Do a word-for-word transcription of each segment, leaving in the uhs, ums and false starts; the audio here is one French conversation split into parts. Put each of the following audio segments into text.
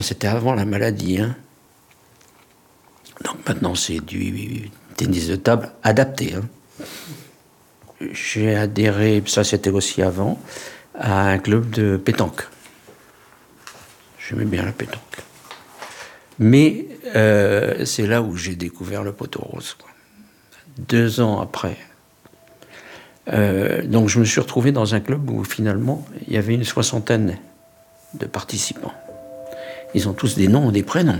C'était avant la maladie, hein. Donc maintenant, c'est du tennis de table adapté, hein. J'ai adhéré, ça c'était aussi avant, à un club de pétanque. J'aimais bien la pétanque. Mais euh, c'est là où j'ai découvert le poteau rose, quoi. Deux ans après. Euh, donc je me suis retrouvé dans un club où finalement il y avait une soixantaine de participants. Ils ont tous des noms, des prénoms.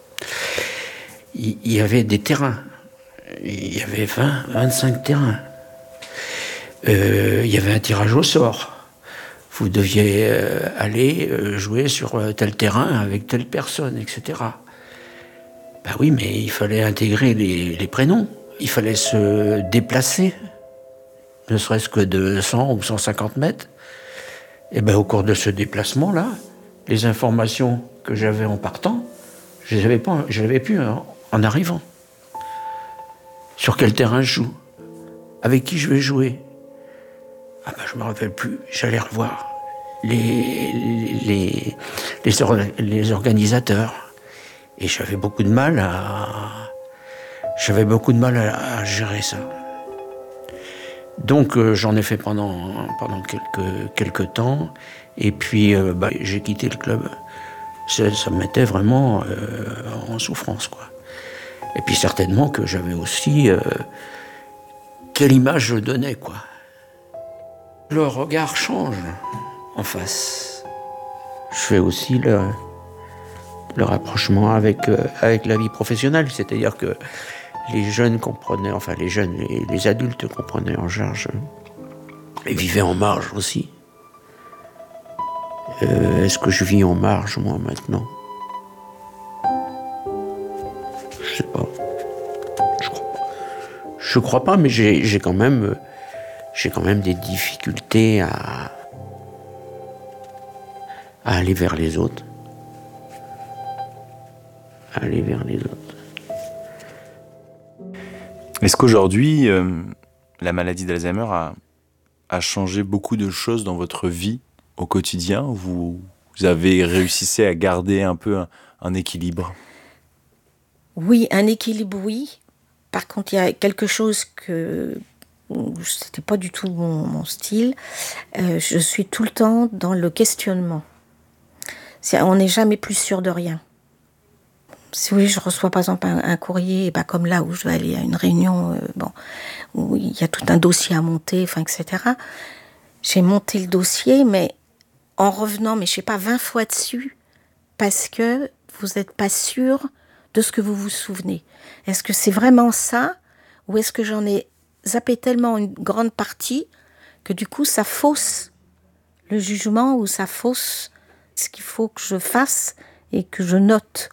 Il y avait des terrains. Il y avait vingt, vingt-cinq terrains. Euh, il y avait un tirage au sort. Vous deviez euh, aller euh, jouer sur tel terrain avec telle personne, et cetera. Ben oui, mais il fallait intégrer les, les prénoms. Il fallait se déplacer, ne serait-ce que de cent ou cent cinquante mètres. Et ben au cours de ce déplacement-là, les informations que j'avais en partant, je les avais pas, je les avais plus en, en arrivant. Sur quel terrain je joue? Avec qui je vais jouer? Ah ben je me rappelle plus. J'allais revoir les les les, or, les organisateurs et j'avais beaucoup de mal à j'avais beaucoup de mal à, à gérer ça. Donc euh, j'en ai fait pendant pendant quelques quelques temps et puis euh, bah, j'ai quitté le club. Ça, ça me mettait vraiment euh, en souffrance, quoi. Et puis certainement que j'avais aussi euh, quelle image je donnais, quoi. Le regard change en face. Je fais aussi le, le rapprochement avec, euh, avec la vie professionnelle, c'est-à-dire que les jeunes comprenaient, enfin les jeunes, les, les adultes comprenaient en charge et vivaient en marge aussi. Euh, est-ce que je vis en marge, moi, maintenant? Je sais pas. Je crois, je crois pas, mais j'ai, j'ai quand même, j'ai quand même des difficultés à, à aller vers les autres. À aller vers les autres. Est-ce qu'aujourd'hui, euh, la maladie d'Alzheimer a, a changé beaucoup de choses dans votre vie au quotidien? Vous, vous avez réussi à garder un peu un, un équilibre? Oui, un équilibre, oui. Par contre, il y a quelque chose que c'était pas du tout mon, mon style. Euh, je suis tout le temps dans le questionnement. C'est, on n'est jamais plus sûr de rien. Si oui, je reçois par exemple un, un courrier, bah, comme là où je vais aller à une réunion, euh, bon, où il y a tout un dossier à monter, enfin, et cetera. J'ai monté le dossier, mais en revenant, mais je sais pas, vingt fois dessus, parce que vous n'êtes pas sûr de ce que vous vous souvenez. Est-ce que c'est vraiment ça, ou est-ce que j'en ai zappé tellement une grande partie que du coup ça fausse le jugement ou ça fausse ce qu'il faut que je fasse et que je note.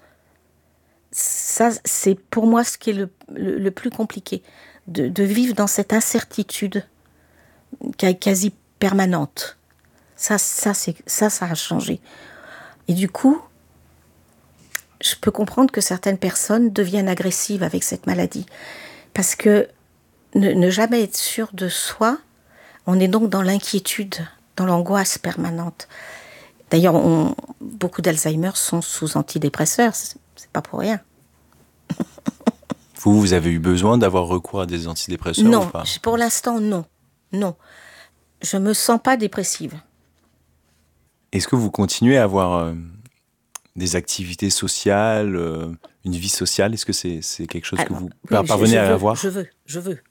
Ça, c'est pour moi ce qui est le, le, le plus compliqué, de, de vivre dans cette incertitude quasi permanente. Ça, ça, c'est, ça, ça a changé. Et du coup, je peux comprendre que certaines personnes deviennent agressives avec cette maladie. Parce que ne, ne jamais être sûr de soi, on est donc dans l'inquiétude, dans l'angoisse permanente. D'ailleurs, on, beaucoup d'Alzheimer sont sous antidépresseurs, c'est, c'est pas pour rien. Vous, vous avez eu besoin d'avoir recours à des antidépresseurs non, ou pas? Pour l'instant, non. Non. Je me sens pas dépressive. Est-ce que vous continuez à avoir euh, des activités sociales, euh, une vie sociale? Est-ce que c'est, c'est quelque chose Alors, que vous oui, parvenez je, je à veux, avoir? Je veux, je veux.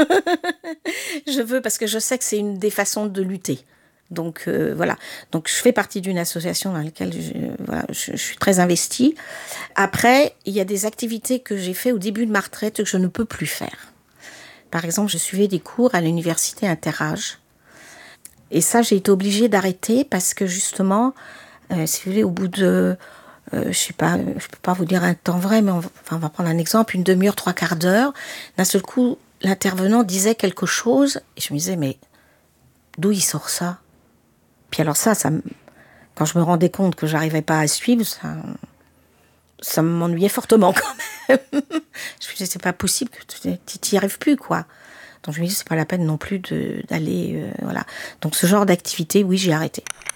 Je veux parce que je sais que c'est une des façons de lutter. Donc euh, voilà. Donc je fais partie d'une association dans laquelle je, voilà, je, je suis très investie. Après, il y a des activités que j'ai fait au début de ma retraite que je ne peux plus faire. Par exemple, je suivais des cours à l'université Interage. Et ça, j'ai été obligée d'arrêter parce que justement, euh, si vous voulez, au bout de, euh, je sais pas, je peux pas vous dire un temps vrai, mais on va, enfin, on va prendre un exemple, une demi-heure, trois quarts d'heure. D'un seul coup, l'intervenant disait quelque chose et je me disais, mais d'où il sort ça? Puis alors ça, ça, quand je me rendais compte que j'arrivais pas à suivre, ça, ça m'ennuyait fortement quand même. Je me disais, c'est pas possible que tu n'y arrives plus, quoi. Donc je me dis, c'est pas la peine non plus de, d'aller, euh, voilà. Donc ce genre d'activité, oui, j'ai arrêté.